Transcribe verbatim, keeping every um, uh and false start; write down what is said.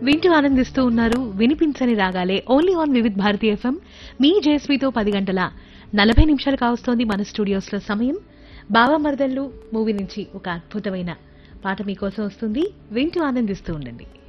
వింటూ ఆనందిస్తూ ఉన్నారు వినిపించని రాగాలే only on Vividh Bharati FM. మీ జేఎస్పీతో పది గంటల నలభై నిమిషాలు కావస్తోంది మన స్టూడియోస్ లో సమయం. బావా మరదళ్ళు మూవీ నుంచి ఒక అద్భుతమైన పాట మీకోసం వస్తుంది. వింటూ ఆనందిస్తూ ఉండండి.